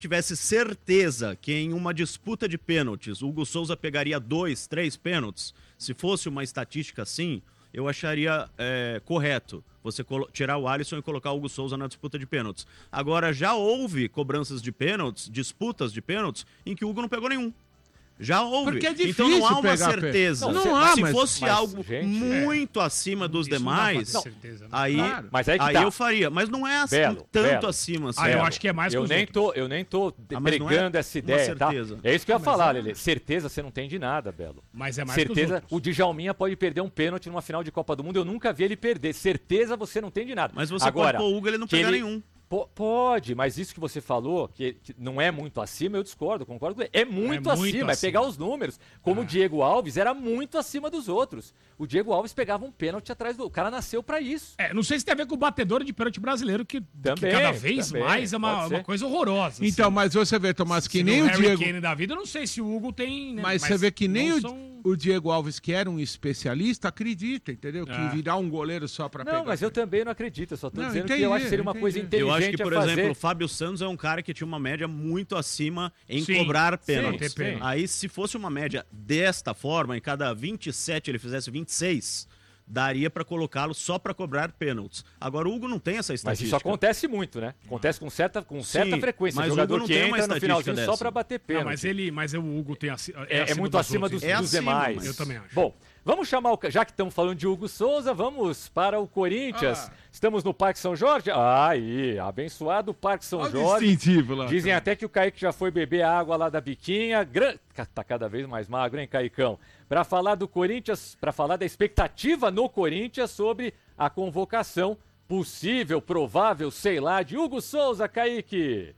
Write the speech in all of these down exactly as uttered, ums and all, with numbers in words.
tivesse certeza que em uma disputa de pênaltis o Hugo Souza pegaria dois, três pênaltis, se fosse uma estatística assim, eu acharia é, correto você tirar o Alisson e colocar o Hugo Souza na disputa de pênaltis. Agora, já houve cobranças de pênaltis, disputas de pênaltis, em que o Hugo não pegou nenhum. Já houve. Porque é difícil então não há uma pegar certeza. Não, se, não há, se mas, fosse mas, algo gente, muito é. acima dos Isso demais, não certeza, né? aí, claro. mas aí, que aí tá. eu faria. Mas não é assim, Belo, tanto Belo. acima. Assim. Ah, eu acho que é mais que eu os nem outros. tô, Eu nem tô Ah, mas não é pregando essa ideia, tá? certeza. É isso que eu ia Ah, falar, é... Lelê. Certeza você não tem de nada, Belo. Mas é mais certeza, que os o Djalminha pode perder um pênalti numa final de Copa do Mundo. Eu nunca vi ele perder. Certeza você não tem de nada. Mas você Agora, pode pôr o Hugo, ele não que pegar ele- nenhum. Po- Pode, mas isso que você falou, que, que não é muito acima, eu discordo, concordo com ele. É muito, É muito acima, é acima. pegar os números. Como Ah. o Diego Alves era muito acima dos outros. O Diego Alves pegava um pênalti atrás do... O cara nasceu pra isso. É, não sei se tem a ver com o batedor de pênalti brasileiro, que, que Também, cada vez também, mais é uma, pode ser. uma coisa horrorosa. Então, assim. mas você vê, Tomás, que Se nem no o Harry Diego... Kane da vida, eu não sei se o Hugo tem... Né? Mas, você vê que nem não o, são- o Diego Alves, que era um especialista, acredita, entendeu? Que É. virar um goleiro só pra pegar... Não, mas eu também não acredito. Eu só tô Não, dizendo entendi, que eu acho que seria uma entendi. coisa Eu inteligente Eu acho que, por a fazer. exemplo, o Fábio Santos é um cara que tinha uma média muito acima em Sim, cobrar sim, pênaltis. sim. Aí, se fosse uma média desta forma, em cada vinte e sete ele fizesse vinte e seis, daria pra colocá-lo só pra cobrar pênaltis. Agora, o Hugo não tem essa Mas estatística. isso acontece muito, né? Acontece com certa, com certa Sim, frequência. mas O o jogador Hugo não que tem uma entra no estatística finalzinho só dessa. pra bater Não, pênalti. mas ele, mas o Hugo tem aci- É, é muito das acima outras. dos, É dos acima, demais. mas- Eu também acho. Bom, vamos chamar o... Já que estamos falando de Hugo Souza, vamos para o Corinthians. Ah. Estamos no Parque São Jorge. Aí, abençoado Parque São Olha o Jorge. distintivo lá. Dizem até que o Kaique já foi beber a água lá da biquinha. Gran... Tá cada vez mais magro, hein, Caicão? Para falar do Corinthians, para falar da expectativa no Corinthians sobre a convocação possível, provável, sei lá, de Hugo Souza, Kaique.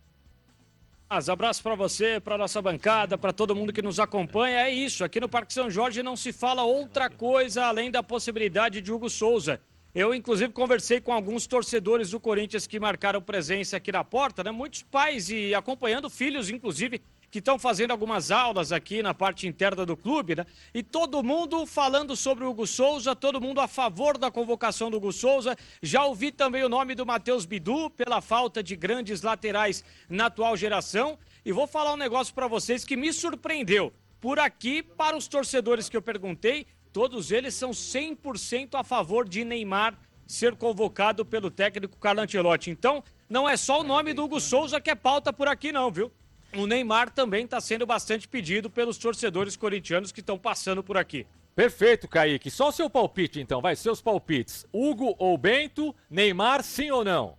Mas abraço para você, para nossa bancada, para todo mundo que nos acompanha. É isso, aqui no Parque São Jorge não se fala outra coisa além da possibilidade de Hugo Souza. Eu, inclusive, conversei com alguns torcedores do Corinthians que marcaram presença aqui na porta, né? Muitos pais e acompanhando filhos, inclusive, que estão fazendo algumas aulas aqui na parte interna do clube, né? E todo mundo falando sobre o Hugo Souza, todo mundo a favor da convocação do Hugo Souza. Já ouvi também o nome do Matheus Bidu, pela falta de grandes laterais na atual geração. E vou falar um negócio para vocês que me surpreendeu. Por aqui, para os torcedores que eu perguntei, todos eles são cem por cento a favor de Neymar ser convocado pelo técnico Carlo Ancelotti. Então, não é só o nome do Hugo Souza que é pauta por aqui não, viu? O Neymar também está sendo bastante pedido pelos torcedores corintianos que estão passando por aqui. Perfeito, Kaique. Só o seu palpite, então. Vai, seus palpites. Hugo ou Bento, Neymar, sim ou não?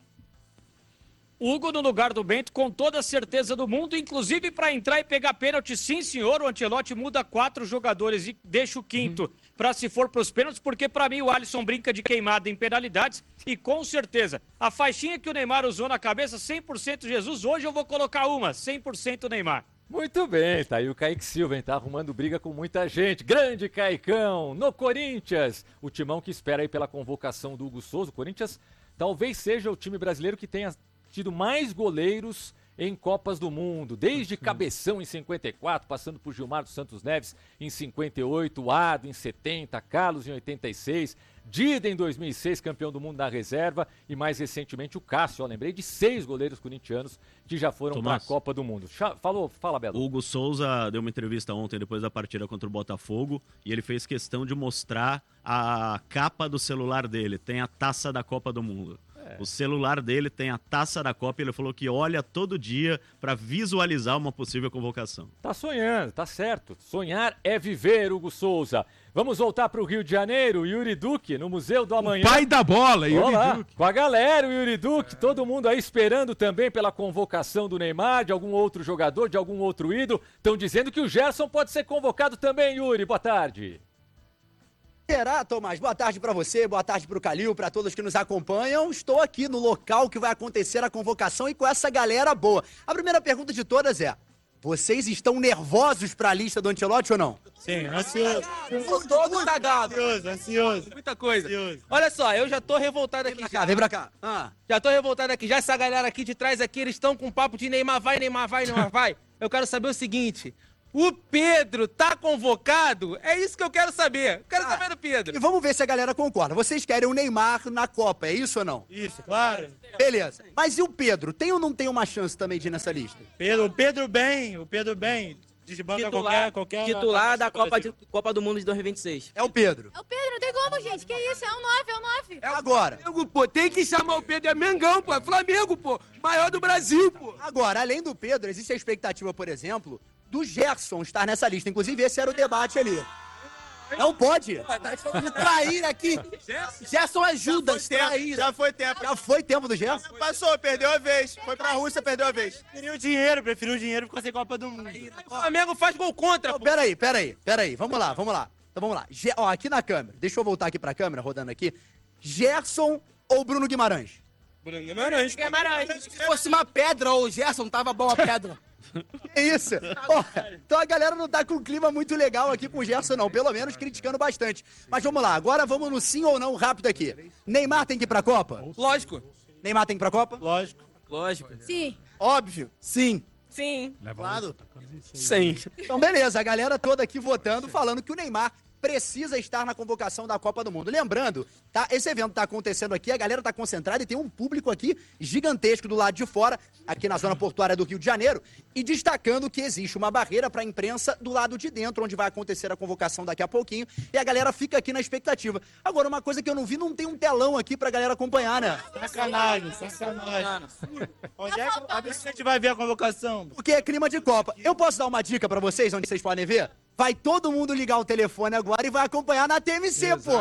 Hugo no lugar do Bento, com toda a certeza do mundo, inclusive para entrar e pegar pênalti, sim senhor, o Ancelotti muda quatro jogadores e deixa o quinto para se for para os pênaltis, porque para mim o Alisson brinca de queimada em penalidades e com certeza, a faixinha que o Neymar usou na cabeça, cem por cento Jesus, hoje eu vou colocar uma, cem por cento Neymar. Muito bem, tá aí o Kaique Silva, hein? Tá arrumando briga com muita gente. Grande Caicão, no Corinthians. O timão que espera aí pela convocação do Hugo Souza. O Corinthians talvez seja o time brasileiro que tenha tido mais goleiros em Copas do Mundo, desde Cabeção em cinquenta e quatro, passando por Gilmar dos Santos Neves em cinquenta e oito, Ado em setenta, Carlos em oitenta e seis, Dida em dois mil e seis, campeão do mundo na reserva, e mais recentemente o Cássio. Ó, lembrei de seis goleiros corintianos que já foram para a Copa do Mundo. Cha- Falou, fala, Belo. O Hugo Souza deu uma entrevista ontem, depois da partida contra o Botafogo, e ele fez questão de mostrar a capa do celular dele. Tem a taça da Copa do Mundo. É. O celular dele tem a taça da Copa e ele falou que olha todo dia para visualizar uma possível convocação. Tá sonhando, tá certo. Sonhar é viver, Hugo Souza. Vamos voltar para o Rio de Janeiro, Yuri Duque, no Museu do Amanhã. Pai da bola, Yuri Olá, Duque. com a galera, o Yuri Duque, todo mundo aí esperando também pela convocação do Neymar, de algum outro jogador, de algum outro ídolo. Estão dizendo que o Gerson pode ser convocado também, Yuri. Boa tarde. Será, Tomás? Boa tarde pra você, boa tarde pro Calil, pra todos que nos acompanham. Estou aqui no local que vai acontecer a convocação e com essa galera boa. A primeira pergunta de todas é: vocês estão nervosos pra lista do Ancelotti ou não? Sim, ansioso. Tô todo cagado. Ansioso, ansioso. Muita coisa. Ansioso. Olha só, eu já tô revoltado aqui. Vem pra cá, vem pra cá. Ah. Já tô revoltado aqui. Já essa galera aqui de trás aqui, eles estão com papo de Neymar vai, Neymar vai, Neymar vai. Eu quero saber o seguinte: O Pedro tá convocado? É isso que eu quero saber. Eu quero Ah, saber do Pedro. E vamos ver se a galera concorda. Vocês querem o Neymar na Copa, é isso ou não? Isso, claro. Beleza. Mas e o Pedro? Tem ou não tem uma chance também de ir nessa lista? Pedro, o Pedro bem, o Pedro bem. Desbanca qualquer, qualquer... Titular da Copa, de, Copa do Mundo de dois mil e vinte e seis. É o Pedro. É o Pedro, não tem como, gente. Que isso? É o nove, é o nove. É agora. Flamengo, pô, tem que chamar o Pedro, é Mengão, pô, é Flamengo, pô, maior do Brasil, pô. Agora, além do Pedro, existe a expectativa, por exemplo, do Gerson estar nessa lista. Inclusive, esse era o debate ali. Não pode. De trair aqui. Gerson ajuda, trair. Já foi tempo. Já foi tempo do Gerson? Passou, perdeu a vez. Foi pra Rússia, perdeu a vez. Preferiu o dinheiro, preferiu o dinheiro, ficou sem Copa do Mundo. O Flamengo faz gol contra, Não, pô. peraí, peraí, peraí. Vamos lá, vamos lá. Então vamos lá. Ge- Ó, aqui na câmera. Deixa eu voltar aqui pra câmera, rodando aqui. Gerson ou Bruno Guimarães? Bruno Guimarães. Se fosse uma pedra, ou o Gerson tava bom a pedra. É isso. Ó, então a galera não tá com um clima muito legal aqui com o Gerson, não. Pelo menos criticando bastante. Mas vamos lá, agora vamos no sim ou não rápido aqui. Neymar tem que ir pra Copa? Lógico. Neymar tem que ir pra Copa? Lógico. Lógico. Sim. Óbvio. Sim. Sim. Claro. Sim. Então, beleza, a galera toda aqui votando, falando que o Neymar precisa estar na convocação da Copa do Mundo. Lembrando, tá? Esse evento tá acontecendo aqui, a galera tá concentrada e tem um público aqui gigantesco do lado de fora, aqui na zona portuária do Rio de Janeiro, e destacando que existe uma barreira para a imprensa do lado de dentro, onde vai acontecer a convocação daqui a pouquinho, e a galera fica aqui na expectativa. Agora, uma coisa que eu não vi, não tem um telão aqui pra galera acompanhar, né? Sacanagem, sacanagem. Onde é que a gente vai ver a convocação? Porque é clima de Copa. Eu posso dar uma dica pra vocês, onde vocês podem ver? Vai todo mundo ligar o telefone agora e vai acompanhar na T M C, pô.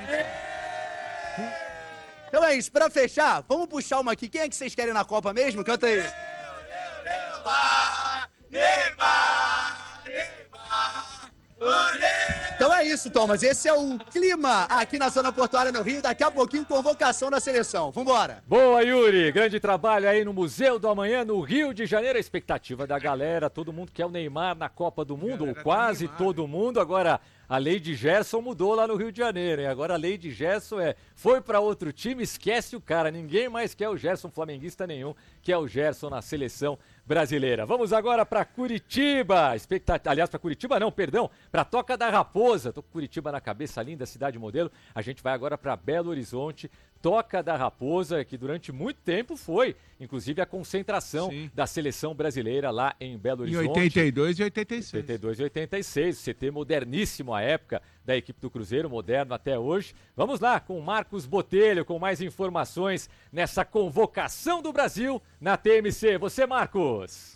Então é isso, pra fechar, vamos puxar uma aqui. Quem é que vocês querem na Copa mesmo? Canta aí. Então é isso, Thomas. Esse é o clima aqui na zona portuária no Rio. Daqui a pouquinho, convocação da seleção. Vambora. Boa, Yuri. Grande trabalho aí no Museu do Amanhã, no Rio de Janeiro. A expectativa da galera, todo mundo quer o Neymar na Copa do Mundo, ou quase todo mundo. Agora, a lei de Gerson mudou lá no Rio de Janeiro, hein? Agora a lei de Gerson é, foi pra outro time, esquece o cara. Ninguém mais quer o Gerson, flamenguista nenhum, que é o Gerson na seleção brasileira. Vamos agora para Curitiba. Expectativa, aliás, para Curitiba não, perdão, para Toca da Raposa. Tô com Curitiba na cabeça, linda cidade modelo. A gente vai agora para Belo Horizonte. Toca da Raposa, que durante muito tempo foi, inclusive, a concentração Sim. da seleção brasileira lá em Belo Em Horizonte. oitenta e dois e oitenta e seis. oitenta e dois e oitenta e seis, C T moderníssimo à época da equipe do Cruzeiro, moderno até hoje. Vamos lá com Marcos Botelho, com mais informações nessa convocação do Brasil na T M C. Você, Marcos.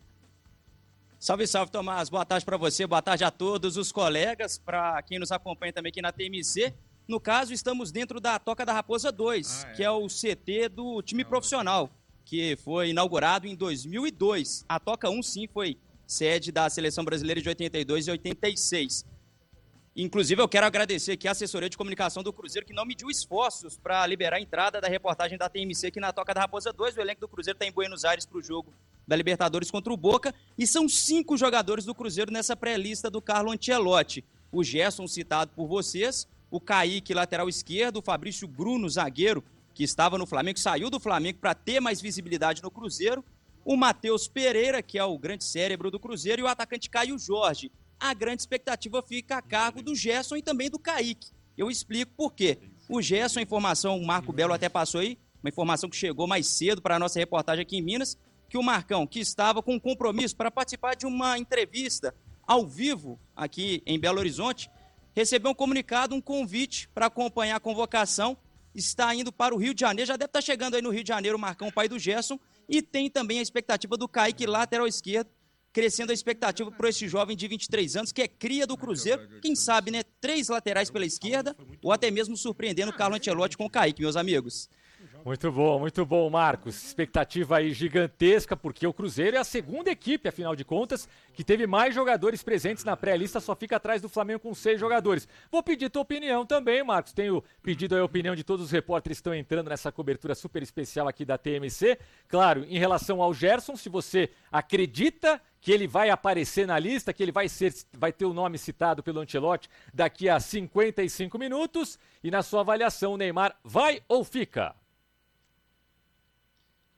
Salve, salve, Tomás. Boa tarde para você, boa tarde a todos os colegas, para quem nos acompanha também aqui na T M C. No caso, estamos dentro da Toca da Raposa dois, ah, é. que é o C T do time profissional, que foi inaugurado em dois mil e dois. A Toca um, sim, foi sede da Seleção Brasileira de oitenta e dois e oitenta e seis. Inclusive, eu quero agradecer aqui a assessoria de comunicação do Cruzeiro, que não mediu esforços para liberar a entrada da reportagem da T M C aqui na Toca da Raposa dois. O elenco do Cruzeiro está em Buenos Aires para o jogo da Libertadores contra o Boca. E são cinco jogadores do Cruzeiro nessa pré-lista do Carlo Ancelotti. O Gerson, citado por vocês, o Kaique, lateral esquerdo, o Fabrício Bruno, zagueiro, que estava no Flamengo, saiu do Flamengo para ter mais visibilidade no Cruzeiro, o Matheus Pereira, que é o grande cérebro do Cruzeiro, e o atacante Caio Jorge. A grande expectativa fica a cargo do Gerson e também do Kaique. Eu explico por quê. O Gerson, a informação, o Marco Belo até passou aí, uma informação que chegou mais cedo para a nossa reportagem aqui em Minas, que o Marcão, que estava com um compromisso para participar de uma entrevista ao vivo aqui em Belo Horizonte, recebeu um comunicado, um convite para acompanhar a convocação, está indo para o Rio de Janeiro, já deve estar chegando aí no Rio de Janeiro o Marcão, pai do Gerson, e tem também a expectativa do Kaique, lateral esquerdo, crescendo a expectativa para esse jovem de vinte e três anos, que é cria do Cruzeiro, quem sabe, né, três laterais pela esquerda, ou até mesmo surpreendendo o Carlo Ancelotti com o Kaique, meus amigos. Muito bom, muito bom, Marcos. Expectativa aí gigantesca, porque o Cruzeiro é a segunda equipe, afinal de contas, que teve mais jogadores presentes na pré-lista, só fica atrás do Flamengo com seis jogadores. Vou pedir tua opinião também, Marcos. Tenho pedido a opinião de todos os repórteres que estão entrando nessa cobertura super especial aqui da T M C. Claro, em relação ao Gerson, se você acredita que ele vai aparecer na lista, que ele vai, ser, vai ter o nome citado pelo Ancelotti daqui a cinquenta e cinco minutos, e na sua avaliação, o Neymar vai ou fica?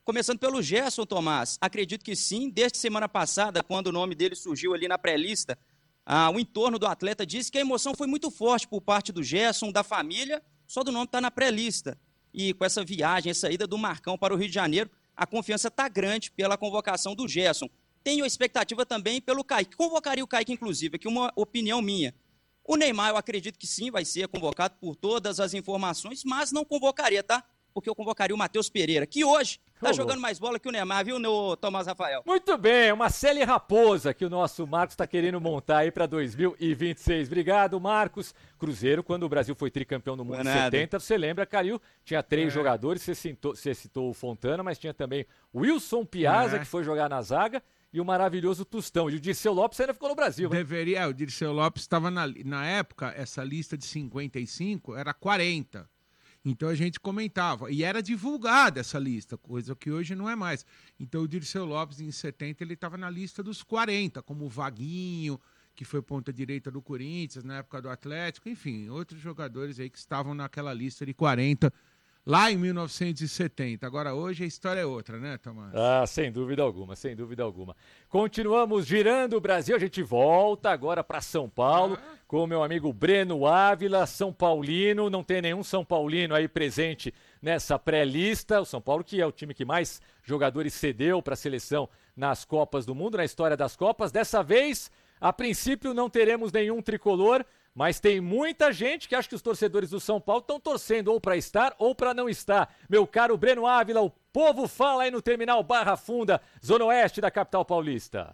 Começando pelo Gerson, Tomás, acredito que sim, desde semana passada, quando o nome dele surgiu ali na pré-lista, ah, o entorno do atleta disse que a emoção foi muito forte por parte do Gerson, da família, só do nome está na pré-lista. E com essa viagem, essa ida do Marcão para o Rio de Janeiro, a confiança está grande pela convocação do Gerson. Tenho a expectativa também pelo Kaique. Convocaria o Kaique, inclusive, aqui uma opinião minha. O Neymar, eu acredito que sim, vai ser convocado por todas as informações, mas não convocaria, tá? Porque eu convocaria o Matheus Pereira, que hoje tá jogando mais bola que o Neymar, viu, no Tomás Rafael? Muito bem, uma Célia Raposa que o nosso Marcos está querendo montar aí para dois mil e vinte e seis. Obrigado, Marcos. Cruzeiro, quando o Brasil foi tricampeão do mundo em setenta, você lembra, Calil? Tinha três é. jogadores, você citou, você citou o Fontana, mas tinha também o Wilson Piazza, é. que foi jogar na zaga, e o maravilhoso Tostão. E o Dirceu Lopes ainda ficou no Brasil. Deveria, é, o Dirceu Lopes estava na, na época, essa lista de cinquenta e cinco era quarenta. Então a gente comentava, e era divulgada essa lista, coisa que hoje não é mais. Então o Dirceu Lopes, em setenta, ele estava na lista dos quarenta, como o Vaguinho, que foi ponta direita do Corinthians, na época do Atlético, enfim, outros jogadores aí que estavam naquela lista de quarenta, lá em mil novecentos e setenta. Agora hoje a história é outra, né, Tomás? Ah, sem dúvida alguma, sem dúvida alguma. Continuamos girando o Brasil, a gente volta agora para São Paulo, ah. com o meu amigo Breno Ávila, São Paulino, não tem nenhum São Paulino aí presente nessa pré-lista, o São Paulo que é o time que mais jogadores cedeu para a seleção nas Copas do Mundo, na história das Copas. Dessa vez, a princípio não teremos nenhum tricolor, mas tem muita gente que acha que os torcedores do São Paulo estão torcendo ou para estar ou para não estar. Meu caro Breno Ávila, o povo fala aí no terminal Barra Funda, Zona Oeste da capital paulista.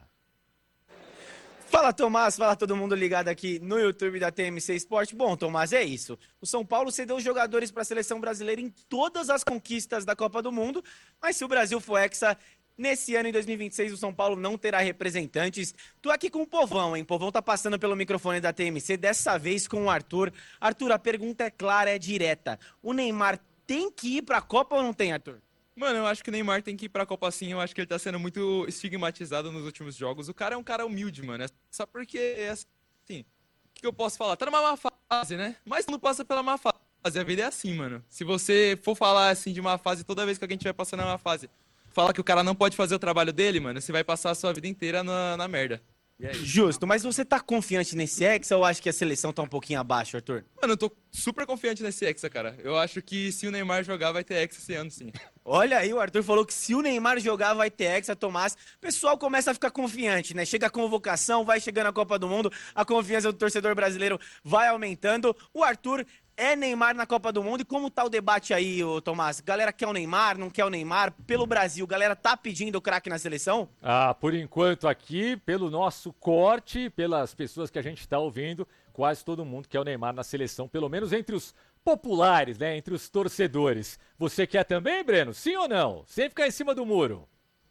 Fala, Tomás, fala todo mundo ligado aqui no YouTube da T M C Esporte. Bom, Tomás, é isso. O São Paulo cedeu jogadores para a seleção brasileira em todas as conquistas da Copa do Mundo, mas se o Brasil for hexa, nesse ano, em dois mil e vinte e seis, o São Paulo não terá representantes. Tô aqui com o Povão, hein? Povão tá passando pelo microfone da T M C, dessa vez com o Arthur. Arthur, a pergunta é clara, é direta. O Neymar tem que ir pra Copa ou não tem, Arthur? Mano, eu acho que o Neymar tem que ir pra Copa sim. Eu acho que ele tá sendo muito estigmatizado nos últimos jogos. O cara é um cara humilde, mano. É só porque, assim, o que eu posso falar? Tá numa má fase, né? Mas não passa pela má fase. A vida é assim, mano. Se você for falar, assim, de má fase, toda vez que alguém estiver passando na má fase, fala que o cara não pode fazer o trabalho dele, mano, você vai passar a sua vida inteira na, na merda. É justo, mas você tá confiante nesse Hexa ou acha que a seleção tá um pouquinho abaixo, Arthur? Mano, eu tô super confiante nesse Hexa, cara. Eu acho que se o Neymar jogar, vai ter Hexa esse ano, sim. Olha aí, o Arthur falou que se o Neymar jogar, vai ter Hexa, Tomás. O pessoal começa a ficar confiante, né? Chega a convocação, vai chegando a Copa do Mundo, a confiança do torcedor brasileiro vai aumentando. O Arthur é Neymar na Copa do Mundo. E como tá o debate aí, ô Tomás? Galera quer o Neymar, não quer o Neymar? Pelo Brasil, galera tá pedindo o craque na seleção? Ah, por enquanto aqui, pelo nosso corte, pelas pessoas que a gente tá ouvindo, quase todo mundo quer o Neymar na seleção, pelo menos entre os populares, né? Entre os torcedores. Você quer também, Breno? Sim ou não? Sem ficar em cima do muro.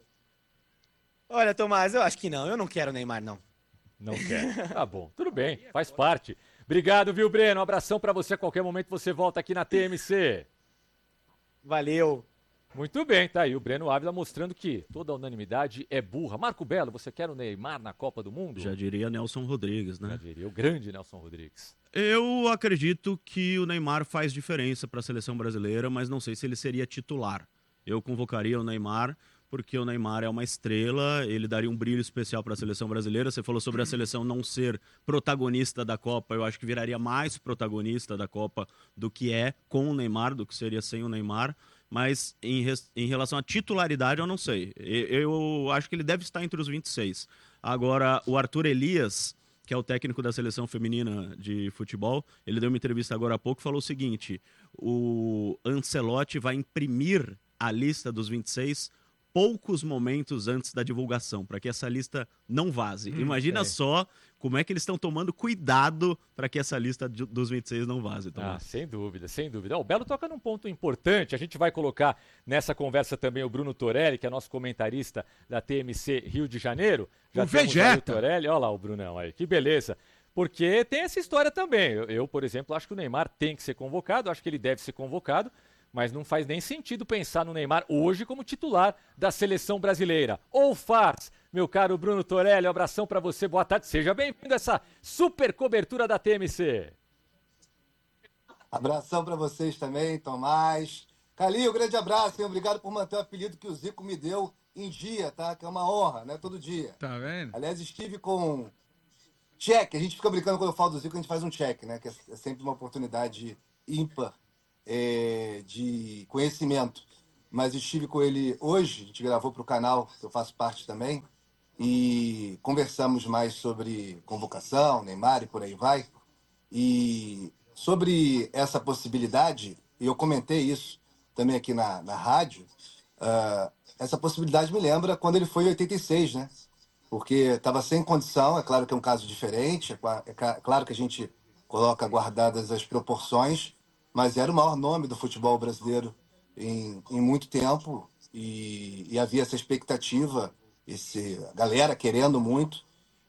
Olha, Tomás, eu acho que não. Eu não quero o Neymar, não. Não quer. Tá bom, tudo bem, faz parte. Obrigado, viu, Breno? Um abração pra você. A qualquer momento você volta aqui na T M C. Valeu. Muito bem, tá aí o Breno Ávila mostrando que toda unanimidade é burra. Marco Belo, você quer o Neymar na Copa do Mundo? Já diria Nelson Rodrigues, né? Já diria o grande Nelson Rodrigues. Eu acredito que o Neymar faz diferença para a seleção brasileira, mas não sei se ele seria titular. Eu convocaria o Neymar porque o Neymar é uma estrela, ele daria um brilho especial para a seleção brasileira. Você falou sobre a seleção não ser protagonista da Copa, eu acho que viraria mais protagonista da Copa do que é com o Neymar, do que seria sem o Neymar. Mas em, em relação à titularidade, eu não sei. Eu, eu acho que ele deve estar entre os vinte e seis. Agora, o Arthur Elias, que é o técnico da seleção feminina de futebol, ele deu uma entrevista agora há pouco e falou o seguinte: o Ancelotti vai imprimir a lista dos vinte e seis poucos momentos antes da divulgação, para que essa lista não vaze. Hum, Imagina é. só como é que eles estão tomando cuidado para que essa lista de, dos vinte e seis não vaze. Ah, sem dúvida, sem dúvida. O Belo toca num ponto importante. A gente vai colocar nessa conversa também o Bruno Torelli, que é nosso comentarista da T M C Rio de Janeiro. Já o Vegeta. O Torelli, olha lá o Brunão aí, que beleza. Porque tem essa história também. Eu, eu, por exemplo, acho que o Neymar tem que ser convocado, acho que ele deve ser convocado, mas não faz nem sentido pensar no Neymar hoje como titular da seleção brasileira. Ou faz, meu caro Bruno Torelli, um abração para você, boa tarde, seja bem-vindo a essa super cobertura da T M C. Abração para vocês também, Tomás, Calil, grande abraço, hein? Obrigado por manter o apelido que o Zico me deu em dia, tá? Que é uma honra, né? Todo dia. Tá vendo? Aliás, estive com check. A gente fica brincando quando eu falo do Zico, a gente faz um check, né? Que é sempre uma oportunidade ímpar é, de conhecimento. Mas estive com ele hoje, a gente gravou para o canal, que eu faço parte também, e conversamos mais sobre convocação, Neymar e por aí vai. E sobre essa possibilidade, e eu comentei isso também aqui na, na rádio, uh, essa possibilidade me lembra quando ele foi em oitenta e seis, né? Porque estava sem condição, é claro que é um caso diferente, é, é claro que a gente coloca guardadas as proporções, mas era o maior nome do futebol brasileiro em, em muito tempo e, e havia essa expectativa, esse, a galera querendo muito,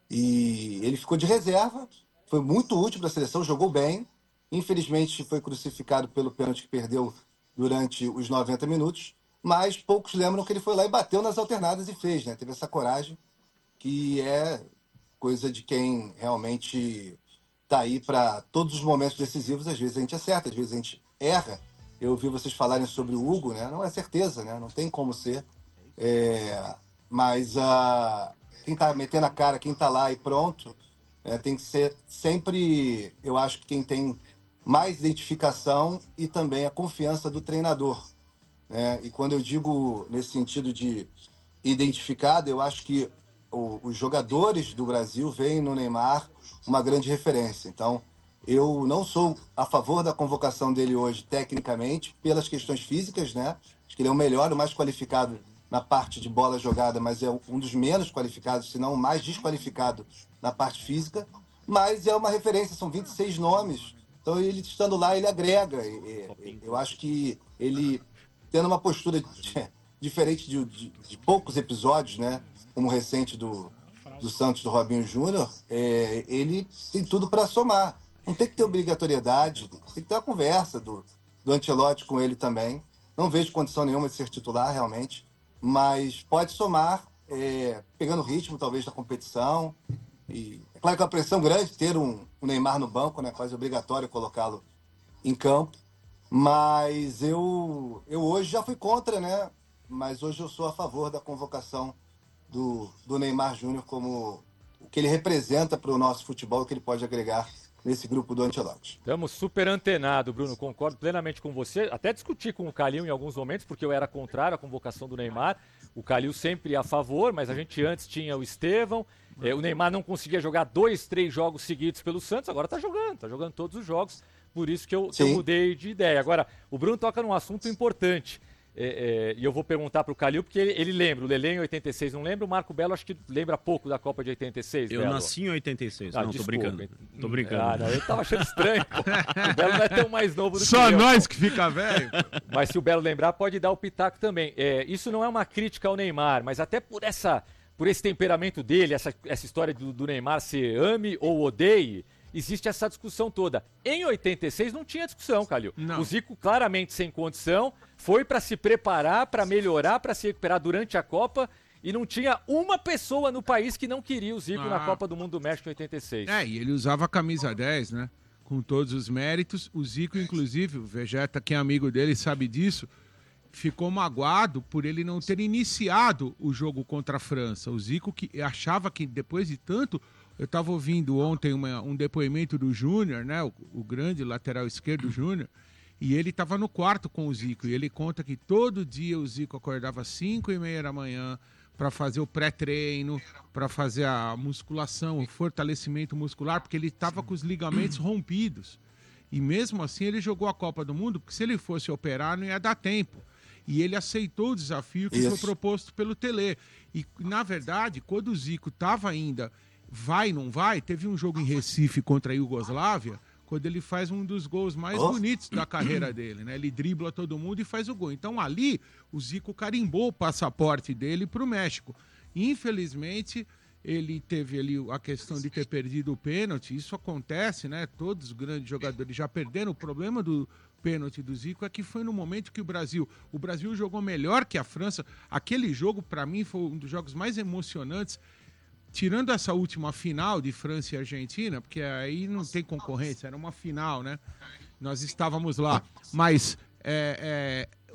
e ele ficou de reserva, foi muito útil para a seleção, jogou bem, infelizmente foi crucificado pelo pênalti que perdeu durante os noventa minutos, mas poucos lembram que ele foi lá e bateu nas alternadas e fez, né? Teve essa coragem, que é coisa de quem realmente está aí para todos os momentos decisivos. Às vezes a gente acerta, às vezes a gente erra. Eu ouvi vocês falarem sobre o Hugo, né? Não é certeza, né? Não tem como ser. É... Mas uh, quem está metendo a cara, quem está lá e pronto, é, tem que ser sempre, eu acho que quem tem mais identificação e também a confiança do treinador. Né? E quando eu digo nesse sentido de identificado, eu acho que o, os jogadores do Brasil veem no Neymar uma grande referência. Então, eu não sou a favor da convocação dele hoje, tecnicamente, pelas questões físicas, né? Acho que ele é o melhor, o mais qualificado na parte de bola jogada, mas é um dos menos qualificados, se não o mais desqualificado na parte física. Mas é uma referência, são vinte e seis nomes. Então, ele estando lá, ele agrega. Eu acho que ele, tendo uma postura diferente de, de, de poucos episódios, né? Como o recente do, do Santos, do Robinho Júnior, é, ele tem tudo para somar. Não tem que ter obrigatoriedade, tem que ter uma conversa do, do Ancelotti com ele também. Não vejo condição nenhuma de ser titular, realmente, mas pode somar, é, pegando o ritmo, talvez, da competição. E é claro que é uma pressão grande ter um, um Neymar no banco, né? Quase obrigatório colocá-lo em campo. Mas eu, eu hoje já fui contra, né? Mas hoje eu sou a favor da convocação do, do Neymar Júnior como o que ele representa para o nosso futebol, o que ele pode agregar nesse grupo do Ancelotti. Estamos super antenados, Bruno, concordo plenamente com você. Até discuti com o Calil em alguns momentos, porque eu era contrário à convocação do Neymar. O Calil sempre a favor, mas a gente antes tinha o Estevão. É, o Neymar não conseguia jogar dois, três jogos seguidos pelo Santos, agora está jogando, está jogando todos os jogos. Por isso que eu, que eu mudei de ideia. Agora, o Bruno toca num assunto importante. É, é, e eu vou perguntar para o Calil, porque ele, ele lembra, o Lelê em oitenta e seis não lembra, o Marco Belo acho que lembra pouco da Copa de oitenta e seis. Eu Belo. nasci em oitenta e seis, ah, não, desculpa. tô brincando. Tô brincando. Ah, não, eu tava achando estranho, pô. O Belo não é tão mais novo do Só que eu. Só nós que fica velho. Mas se o Belo lembrar, pode dar o pitaco também. É, isso não é uma crítica ao Neymar, mas até por essa, por esse temperamento dele, essa, essa história do, do Neymar ser ame ou odeie, existe essa discussão toda. Em oitenta e seis não tinha discussão, Calil. Não. O Zico, claramente sem condição, foi para se preparar, para melhorar, para se recuperar durante a Copa e não tinha uma pessoa no país que não queria o Zico ah. na Copa do Mundo do México em oitenta e seis. É, e ele usava a camisa dez, né? Com todos os méritos. O Zico, inclusive, o Vegeta, que é amigo dele, sabe disso, ficou magoado por ele não ter iniciado o jogo contra a França. O Zico que achava que depois de tanto... Eu estava ouvindo ontem uma, um depoimento do Júnior, né, o, o grande lateral esquerdo Júnior, e ele estava no quarto com o Zico, e ele conta que todo dia o Zico acordava às cinco e meia da manhã para fazer o pré-treino, para fazer a musculação, o fortalecimento muscular, porque ele estava com os ligamentos rompidos. E mesmo assim ele jogou a Copa do Mundo, porque se ele fosse operar não ia dar tempo. E ele aceitou o desafio que Isso. foi proposto pelo Tele. E, na verdade, quando o Zico estava ainda... vai, não vai, teve um jogo em Recife contra a Iugoslávia, quando ele faz um dos gols mais oh. bonitos da carreira dele, né? Ele dribla todo mundo e faz o gol. Então ali, o Zico carimbou o passaporte dele para o México. Infelizmente, ele teve ali a questão de ter perdido o pênalti, isso acontece, né? Todos os grandes jogadores já perderam. O problema do pênalti do Zico é que foi no momento que o Brasil, o Brasil jogou melhor que a França. Aquele jogo, para mim, foi um dos jogos mais emocionantes. Tirando essa última final de França e Argentina, porque aí não tem concorrência, era uma final, né? Nós estávamos lá. Mas é, é,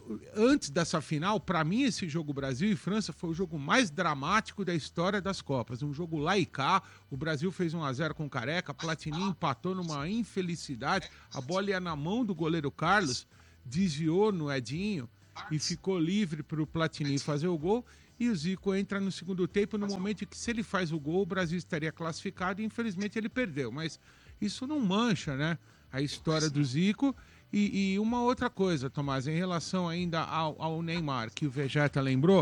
antes dessa final, para mim, esse jogo Brasil e França foi o jogo mais dramático da história das Copas. Um jogo lá e cá, o Brasil fez um a zero com o Careca, Platini empatou numa infelicidade, a bola ia na mão do goleiro Carlos, desviou no Edinho e ficou livre para o Platini fazer o gol. E o Zico entra no segundo tempo no momento em que, se ele faz o gol, o Brasil estaria classificado e, infelizmente, ele perdeu. Mas isso não mancha, né, a história do Zico. E, e uma outra coisa, Tomás, em relação ainda ao, ao Neymar, que o Vegeta lembrou,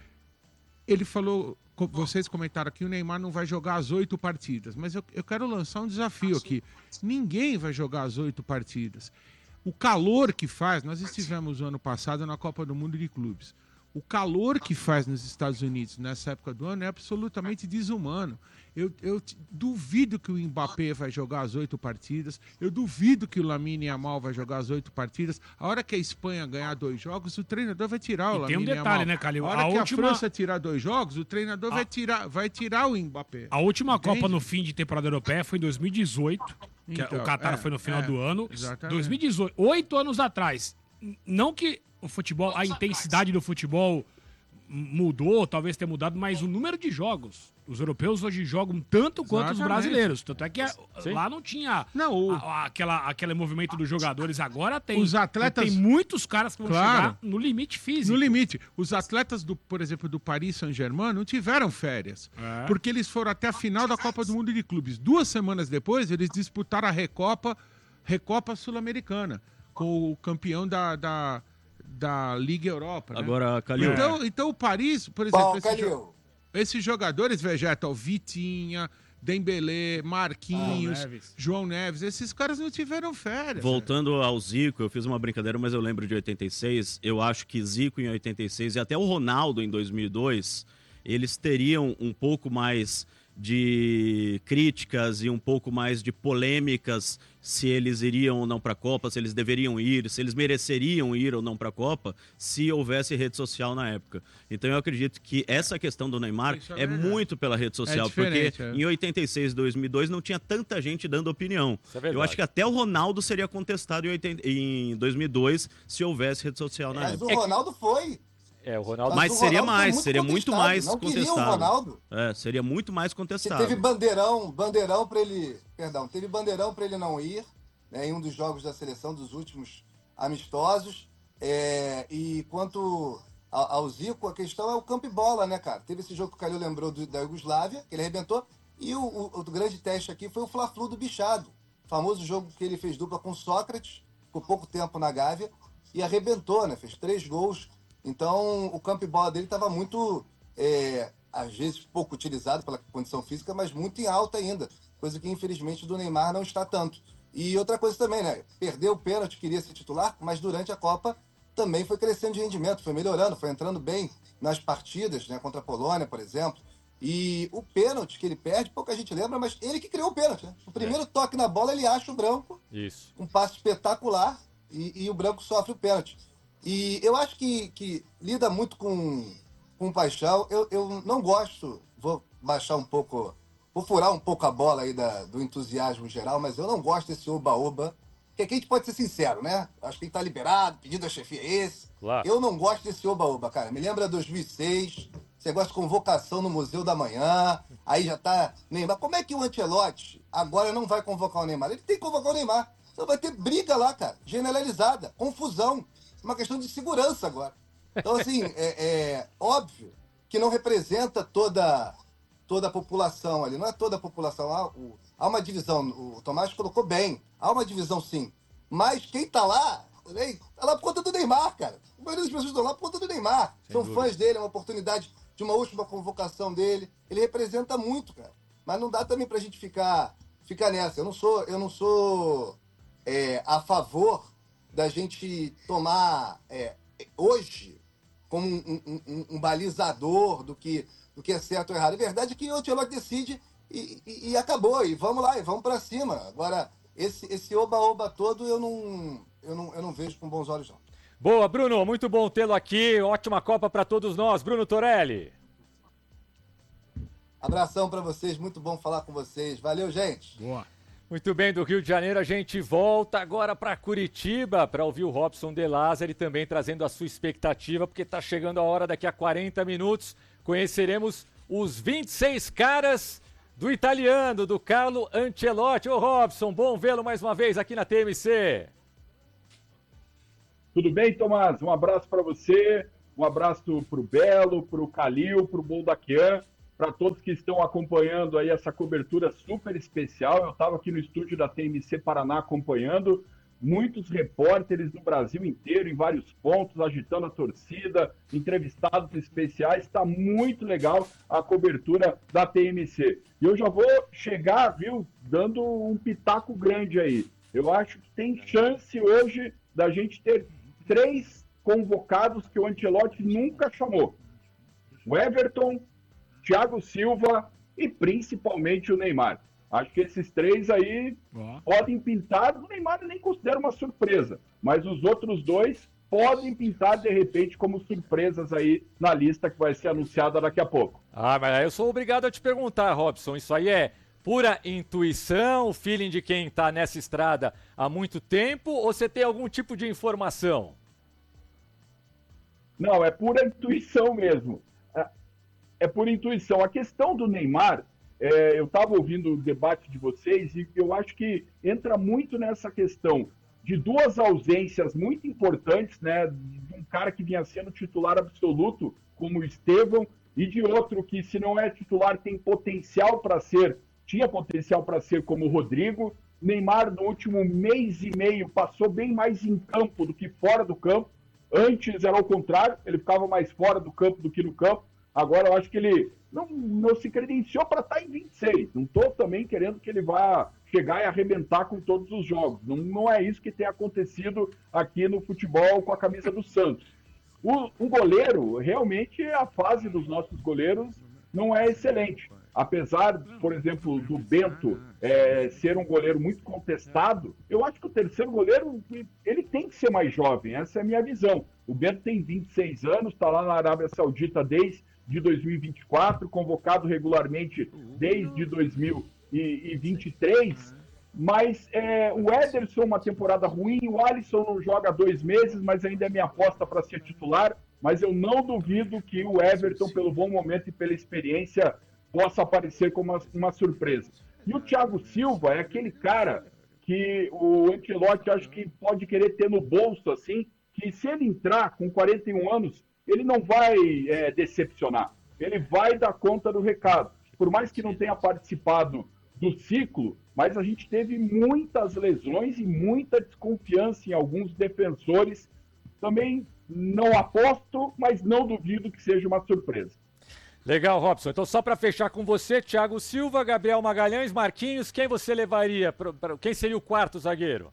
ele falou, vocês comentaram aqui, o Neymar não vai jogar as oito partidas. Mas eu, eu quero lançar um desafio aqui. Ninguém vai jogar as oito partidas. O calor que faz, nós estivemos no ano passado na Copa do Mundo de Clubes. O calor que faz nos Estados Unidos nessa época do ano é absolutamente desumano. Eu, eu duvido que o Mbappé vai jogar as oito partidas. Eu duvido que o Lamine Yamal vai jogar as oito partidas. A hora que a Espanha ganhar dois jogos, o treinador vai tirar o E tem Lamine um detalhe, Yamal. né, Calil? A hora A que última- a França tirar dois jogos, o treinador A- vai, tirar, vai tirar o Mbappé. A última Entende? Copa no fim de temporada europeia foi em dois mil e dezoito, que Então, o Qatar é, foi no final é, do ano. exatamente. dois mil e dezoito, oito anos atrás. N- Não que o futebol, a intensidade do futebol mudou, talvez tenha mudado, mas o número de jogos. Os europeus hoje jogam tanto quanto os Exatamente. brasileiros. Tanto é que a- Sim. lá não tinha Não, o- a- a- aquela, aquele movimento dos jogadores. Agora tem. Os atletas- Tem muitos caras que vão Claro. chegar no limite físico. No limite. Os atletas, do, por exemplo, do Paris Saint-Germain não tiveram férias. É. Porque eles foram até a final da Copa do Mundo de Clubes. Duas semanas depois, eles disputaram a Recopa, Recopa Sul-Americana, com o campeão da, da, da Liga Europa. Né? Agora, Calil. Então, então o Paris, por exemplo, Bom, esse Calil. jo- esses jogadores, Vegeta, o Vitinha, Dembélé, Marquinhos, João Neves. João Neves, esses caras não tiveram férias. Voltando ao Zico, eu fiz uma brincadeira, mas eu lembro de oitenta e seis. Eu acho que Zico em oitenta e seis e até o Ronaldo em dois mil e dois, eles teriam um pouco mais de críticas e um pouco mais de polêmicas se eles iriam ou não para a Copa, se eles deveriam ir, se eles mereceriam ir ou não para a Copa, se houvesse rede social na época. Então eu acredito que essa questão do Neymar Isso é é, verdade. muito pela rede social, É porque diferente, é. em oitenta e seis, dois mil e dois não tinha tanta gente dando opinião. Isso é verdade. Eu acho que até o Ronaldo seria contestado em, oitenta em dois mil e dois se houvesse rede social na Mas época. o Ronaldo foi. É, o Ronaldo... Mas o seria Ronaldo foi mais, muito seria muito contestado. mais Não queriam o contestado. Ronaldo. É, seria muito mais Você contestado. teve bandeirão, bandeirão para ele, perdão, teve bandeirão para ele não ir, né, em um dos jogos da seleção dos últimos amistosos. É, e quanto ao, ao Zico, a questão é o campo e bola, né, cara? Teve esse jogo que o Calil lembrou do, da Iugoslávia, que ele arrebentou, e o, o, o grande teste aqui foi o Fla-Flu do Bichado, famoso jogo que ele fez dupla com Sócrates, ficou pouco tempo na Gávea e arrebentou, né? Fez três gols. Então, o campo e bola dele estava muito, é, às vezes, pouco utilizado pela condição física, mas muito em alta ainda. Coisa que, infelizmente, do Neymar não está tanto. E outra coisa também, né? Perdeu o pênalti, queria ser titular, mas durante a Copa também foi crescendo de rendimento, foi melhorando, foi entrando bem nas partidas, né? Contra a Polônia, por exemplo. E o pênalti que ele perde, pouca gente lembra, mas ele que criou o pênalti, né? O primeiro toque na bola, ele acha o Branco, Isso. um passe espetacular, e, e o Branco sofre o pênalti. E eu acho que, que lida muito com, com paixão. Eu, eu não gosto, vou baixar um pouco, vou furar um pouco a bola aí da, do entusiasmo geral, mas eu não gosto desse oba-oba, que aqui a gente pode ser sincero, né? Acho que ele tá liberado, pedido da chefia é esse. Claro. Eu não gosto desse oba-oba, cara. Me lembra dois mil e seis, você gosta de convocação no Museu da Manhã, aí já tá Neymar. Como é que o Ancelotti agora não vai convocar o Neymar? Ele tem que convocar o Neymar. Então vai ter briga lá, cara, generalizada, confusão. Uma questão de segurança agora. Então, assim, é, é óbvio que não representa toda, toda a população ali. Não é toda a população. Há, o, há uma divisão, o Tomás colocou bem. Há uma divisão, sim. Mas quem tá lá, tá lá por conta do Neymar, cara. A maioria das pessoas estão lá por conta do Neymar. Sem São dúvida. fãs dele, é uma oportunidade de uma última convocação dele. Ele representa muito, cara. Mas não dá também pra gente ficar, ficar nessa. Eu não sou, eu não sou é, a favor da gente tomar é, hoje como um, um, um, um balizador do que, do que é certo ou errado. A verdade é que o Ancelotti decide e, e, e acabou, e vamos lá, e vamos para cima. Agora, esse, esse oba-oba todo eu não, eu, não, eu não vejo com bons olhos, não. Boa, Bruno, muito bom tê-lo aqui. Ótima Copa para todos nós. Bruno Torelli. Abração para vocês, muito bom falar com vocês. Valeu, gente. Boa. Muito bem, do Rio de Janeiro a gente volta agora para Curitiba para ouvir o Robson De Lázari também trazendo a sua expectativa, porque está chegando a hora, daqui a quarenta minutos, conheceremos os vinte e seis caras do italiano, do Carlo Ancelotti. Ô Robson, bom vê-lo mais uma vez aqui na T M C. Tudo bem, Tomás? Um abraço para você, um abraço para o Belo, para o Calil, para o Boldaquian, para todos que estão acompanhando aí essa cobertura super especial. Eu estava aqui no estúdio da T M C Paraná acompanhando, muitos repórteres do Brasil inteiro, em vários pontos, agitando a torcida, entrevistados especiais. Está muito legal a cobertura da T M C. E eu já vou chegar, viu, dando um pitaco grande aí. Eu acho que tem chance hoje da gente ter três convocados que o Ancelotti nunca chamou. O Everton, Thiago Silva e principalmente o Neymar. Acho que esses três aí oh. podem pintar. O Neymar eu nem considero uma surpresa, mas os outros dois podem pintar de repente como surpresas aí na lista que vai ser anunciada daqui a pouco. Ah, mas aí eu sou obrigado a te perguntar, Robson, isso aí é pura intuição, feeling de quem está nessa estrada há muito tempo, ou você tem algum tipo de informação? Não, é pura intuição mesmo. É, é pura intuição. A questão do Neymar, é, eu estava ouvindo o debate de vocês e eu acho que entra muito nessa questão de duas ausências muito importantes, né? De um cara que vinha sendo titular absoluto, como o Estevão, e de outro que, se não é titular, tem potencial para ser, tinha potencial para ser como o Rodrigo. Neymar, no último mês e meio, passou bem mais em campo do que fora do campo. Antes era o contrário, ele ficava mais fora do campo do que no campo. Agora eu acho que ele não, não se credenciou para estar em vinte e seis. Não estou também querendo que ele vá chegar e arrebentar com todos os jogos. Não, não é isso que tem acontecido aqui no futebol com a camisa do Santos. O, o goleiro, realmente a fase dos nossos goleiros não é excelente. Apesar, por exemplo, do Bento é, ser um goleiro muito contestado, eu acho que o terceiro goleiro ele tem que ser mais jovem, essa é a minha visão. O Bento tem vinte e seis anos, está lá na Arábia Saudita desde dois mil e vinte e quatro, convocado regularmente desde dois mil e vinte e três, mas é, o Ederson uma temporada ruim, o Alisson não joga há dois meses, mas ainda é minha aposta para ser titular, mas eu não duvido que o Everton, pelo bom momento e pela experiência, possa aparecer como uma, uma surpresa. E o Thiago Silva é aquele cara que o Ancelotti acho que pode querer ter no bolso, assim, que se ele entrar com quarenta e um anos, ele não vai é, decepcionar. Ele vai dar conta do recado. Por mais que não tenha participado do ciclo, mas a gente teve muitas lesões e muita desconfiança em alguns defensores. Também não aposto, mas não duvido que seja uma surpresa. Legal, Robson. Então, só para fechar com você, Thiago Silva, Gabriel Magalhães, Marquinhos, quem você levaria? Pra, pra, quem seria o quarto zagueiro?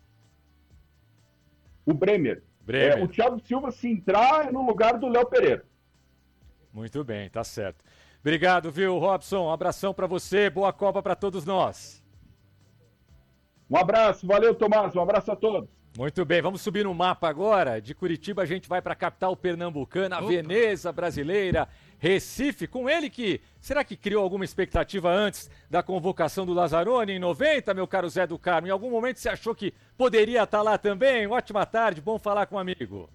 O Bremer. Bremer. É, o Thiago Silva, se entrar, é no lugar do Léo Pereira. Muito bem, tá certo. Obrigado, viu, Robson? Um abração para você, boa Copa para todos nós. Um abraço, valeu, Tomás, um abraço a todos. Muito bem, vamos subir no mapa agora. De Curitiba a gente vai para a capital pernambucana, Opa. Veneza brasileira, Recife, com ele que, será que criou alguma expectativa antes da convocação do Lazzaroni em noventa, meu caro Zé do Carmo? Em algum momento você achou que poderia estar lá também? Ótima tarde, bom falar com um amigo.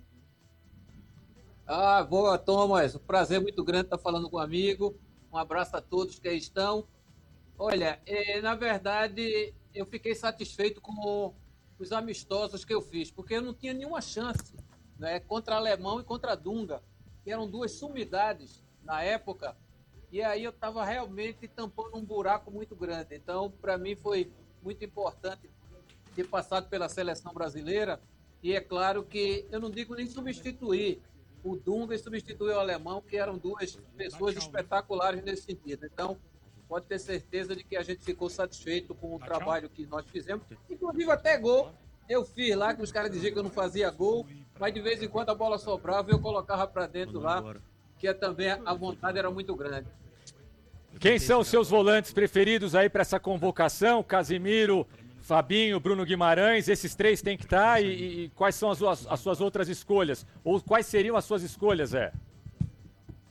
Ah, boa, Thomas, um prazer muito grande estar falando com um amigo. Um abraço a todos que aí estão. Olha, eh, na verdade, eu fiquei satisfeito com os amistosos que eu fiz, porque eu não tinha nenhuma chance, né, contra Alemão e contra Dunga, que eram duas sumidades na época, e aí eu estava realmente tampando um buraco muito grande. Então, para mim foi muito importante ter passado pela seleção brasileira, e é claro que eu não digo nem substituir o Dunga e substituir o Alemão, que eram duas pessoas espetaculares nesse sentido. Então, pode ter certeza de que a gente ficou satisfeito com o trabalho que nós fizemos. Inclusive até gol eu fiz lá, que os caras diziam que eu não fazia gol, mas de vez em quando a bola sobrava e eu colocava para dentro lá, que também a vontade era muito grande. Quem são os seus volantes preferidos aí para essa convocação? Casimiro, Fabinho, Bruno Guimarães, esses três têm que estar, e, e quais são as suas, as suas outras escolhas? Ou quais seriam as suas escolhas, Zé?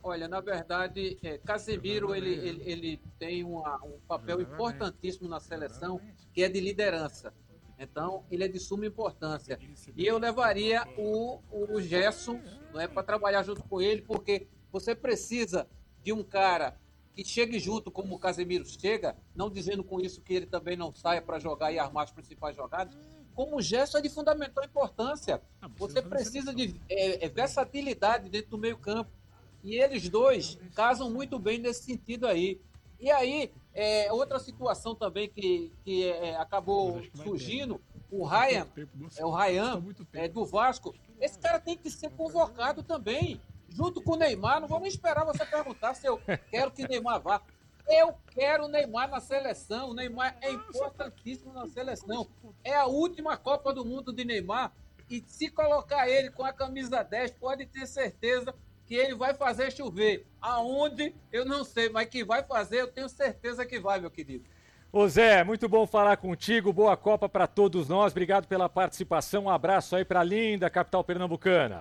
Olha, na verdade, é, Casemiro ele, ele, ele tem uma, um papel importantíssimo na seleção, que é de liderança. Então, ele é de suma importância. E eu levaria o, o Gerson, não é, para trabalhar junto com ele, porque você precisa de um cara que chegue junto como o Casemiro chega, não dizendo com isso que ele também não saia para jogar e armar as principais jogadas, como o Gerson é de fundamental importância. Você precisa de é, é, versatilidade dentro do meio campo. E eles dois casam muito bem nesse sentido aí. E aí, é, outra situação também que, que é, acabou surgindo, o Ryan, é o Ryan é, do Vasco, esse cara tem que ser convocado também, junto com o Neymar. Não vou nem esperar você perguntar se eu quero que o Neymar vá. Eu quero o Neymar na seleção. O Neymar é importantíssimo na seleção. É a última Copa do Mundo de Neymar. E se colocar ele com a camisa dez, pode ter certeza que ele vai fazer chover. Aonde, eu não sei, mas que vai fazer, eu tenho certeza que vai, meu querido. Ô Zé, muito bom falar contigo, boa Copa para todos nós, obrigado pela participação, um abraço aí para a linda capital pernambucana.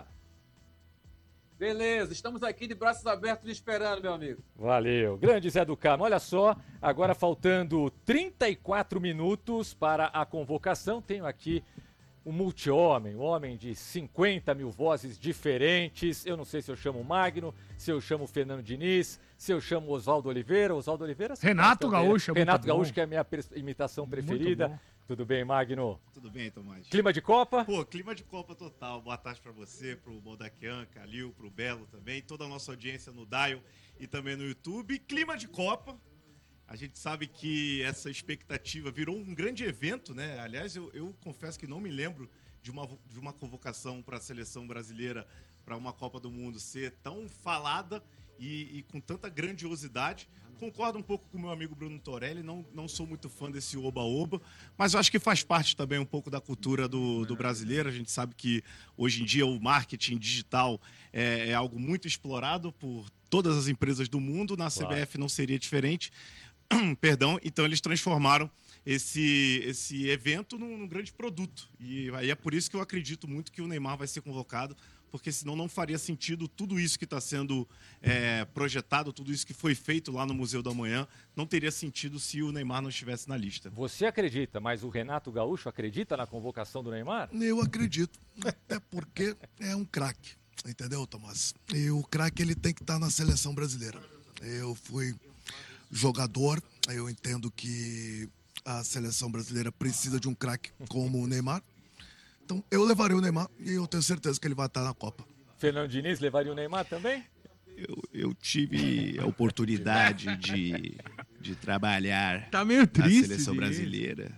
Beleza, estamos aqui de braços abertos lhe esperando, meu amigo. Valeu, grande Zé do Carmo, olha só, agora faltando trinta e quatro minutos para a convocação, tenho aqui um multi-homem, um homem de cinquenta mil vozes diferentes. Eu não sei se eu chamo Magno, se eu chamo Fernando Diniz, se eu chamo Oswaldo Oliveira. Oswaldo Oliveira? Renato Gaúcho. Renato Gaúcho, que é a minha imitação preferida. Tudo bem, Magno? Tudo bem, Tomás. Clima de Copa? Pô, clima de Copa total. Boa tarde pra você, pro Modakian, Calil, pro Belo também, toda a nossa audiência no Dial e também no YouTube. Clima de Copa. A gente sabe que essa expectativa virou um grande evento, né? Aliás, eu, eu confesso que não me lembro de uma, de uma convocação para a seleção brasileira para uma Copa do Mundo ser tão falada e, e com tanta grandiosidade. Concordo um pouco com o meu amigo Bruno Torelli, não, não sou muito fã desse oba-oba, mas eu acho que faz parte também um pouco da cultura do, do brasileiro. A gente sabe que hoje em dia o marketing digital é, é algo muito explorado por todas as empresas do mundo, na C B F não seria diferente. Perdão, então eles transformaram esse, esse evento num, num grande produto. E aí é por isso que eu acredito muito que o Neymar vai ser convocado, porque senão não faria sentido tudo isso que está sendo é, projetado, tudo isso que foi feito lá no Museu da Manhã, não teria sentido se o Neymar não estivesse na lista. Você acredita, mas o Renato Gaúcho acredita na convocação do Neymar? Eu acredito, até porque é um craque, entendeu, Tomás? E o craque ele tem que estar na seleção brasileira. Eu fui jogador, eu entendo que a seleção brasileira precisa de um craque como o Neymar. Então eu levaria o Neymar e eu tenho certeza que ele vai estar na Copa. Fernando Diniz levaria o Neymar também? Eu, eu tive a oportunidade de, de trabalhar tá meio triste, na seleção brasileira.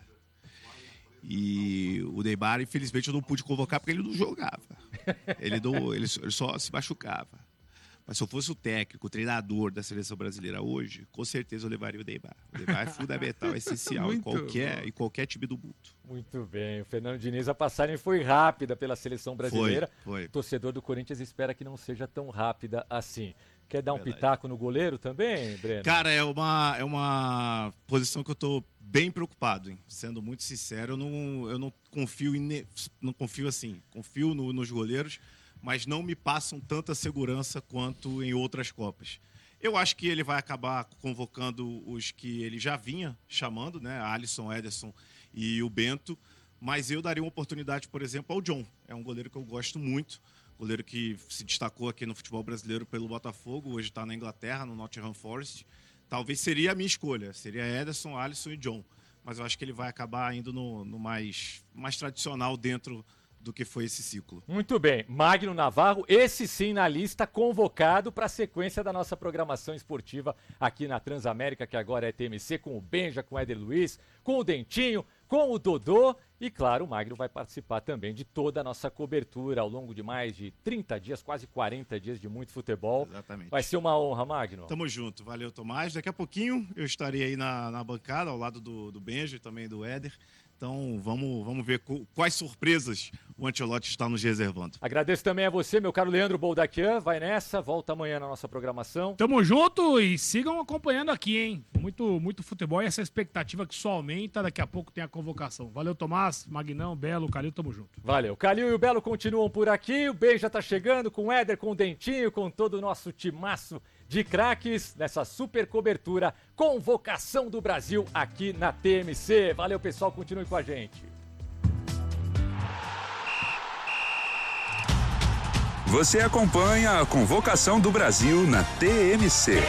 E o Neymar, infelizmente, eu não pude convocar porque ele não jogava. Ele, não, ele só se machucava. Mas se eu fosse o técnico, o treinador da seleção brasileira hoje, com certeza eu levaria o Neymar. O Neymar é fundamental, é essencial em qualquer, em qualquer time do mundo. Muito bem. O Fernando Diniz, a passagem foi rápida pela seleção brasileira. Foi, foi. O torcedor do Corinthians espera que não seja tão rápida assim. Quer dar um Verdade. pitaco no goleiro também, Breno? Cara, é uma, é uma posição que eu tô bem preocupado, hein? Sendo muito sincero, eu não, eu não confio em, não confio assim, confio no, nos goleiros, mas não me passam tanta segurança quanto em outras Copas. Eu acho que ele vai acabar convocando os que ele já vinha chamando, né? Alisson, Ederson e o Bento, mas eu daria uma oportunidade, por exemplo, ao John. É um goleiro que eu gosto muito, goleiro que se destacou aqui no futebol brasileiro pelo Botafogo, hoje está na Inglaterra, no Nottingham Forest. Talvez seria a minha escolha, seria Ederson, Alisson e John, mas eu acho que ele vai acabar indo no, no mais, mais tradicional dentro do que foi esse ciclo. Muito bem. Magno Navarro, esse sim na lista, convocado para a sequência da nossa programação esportiva aqui na Transamérica, que agora é T M C, com o Benja, com o Éder Luiz, com o Dentinho, com o Dodô e, claro, o Magno vai participar também de toda a nossa cobertura ao longo de mais de trinta dias, quase quarenta dias de muito futebol. Exatamente. Vai ser uma honra, Magno. Tamo junto. Valeu, Tomás. Daqui a pouquinho eu estarei aí na, na bancada, ao lado do, do Benja e também do Éder, Então vamos, vamos ver co- quais surpresas o Ancelotti está nos reservando. Agradeço também a você, meu caro Leandro Boldaquian. Vai nessa, volta amanhã na nossa programação. Tamo junto e sigam acompanhando aqui, hein? Muito, muito futebol e essa expectativa que só aumenta. Daqui a pouco tem a convocação. Valeu, Tomás, Magnão, Belo, Calil, tamo junto. Valeu. Calil e o Belo continuam por aqui. O Ben já tá chegando com o Éder, com o Dentinho, com todo o nosso timaço de craques nessa super cobertura Convocação do Brasil aqui na T M C. Valeu, pessoal. Continue com a gente. Você acompanha a Convocação do Brasil na T M C.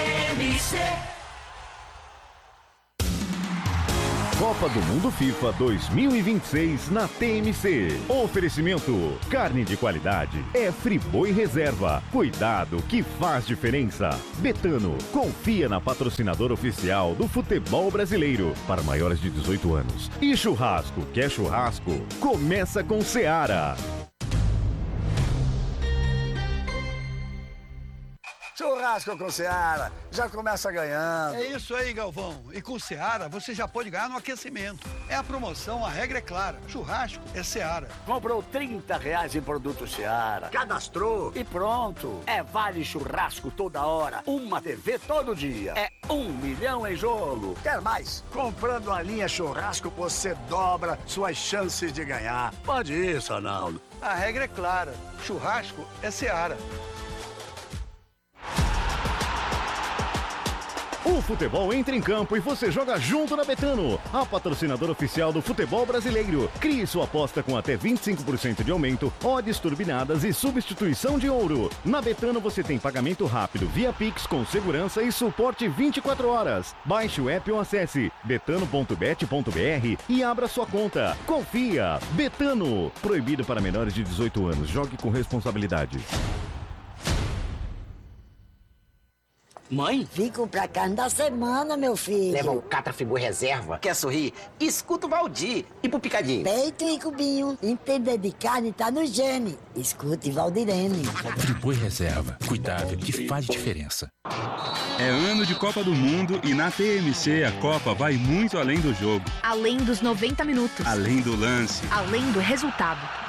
Copa do Mundo FIFA dois mil e vinte e seis na T M C. Oferecimento: carne de qualidade é Friboi Reserva. Cuidado que faz diferença. Betano, confia na patrocinadora oficial do futebol brasileiro para maiores de dezoito anos. E churrasco, quer churrasco? Começa com Seara. Churrasco com Seara, já começa ganhando. É isso aí, Galvão. E com Seara, você já pode ganhar no aquecimento. É a promoção, a regra é clara. Churrasco é Seara. Comprou trinta reais em produto Seara, cadastrou e pronto. É vale churrasco toda hora, uma T V todo dia. É um milhão em jogo. Quer mais? Comprando a linha churrasco, você dobra suas chances de ganhar. Pode isso, Arnaldo. A regra é clara. Churrasco é Seara. O futebol entra em campo e você joga junto na Betano, a patrocinadora oficial do futebol brasileiro. Crie sua aposta com até vinte e cinco por cento de aumento, odds turbinadas e substituição de ouro. Na Betano você tem pagamento rápido via Pix com segurança e suporte vinte e quatro horas. Baixe o app ou acesse betano ponto bet ponto br e abra sua conta. Confia! Betano! Proibido para menores de dezoito anos. Jogue com responsabilidade. Mãe? Vim comprar carne da semana, meu filho. Leva o Catra Friboi Reserva. Quer sorrir? Escuta o Valdir. E pro picadinho? Peito e cubinho. Entender de carne tá no gene. Escute Valdirene. Friboi Reserva. Cuidável, que faz diferença. É ano de Copa do Mundo e na T M C a Copa vai muito além do jogo. Além dos noventa minutos. Além do lance. Além do resultado.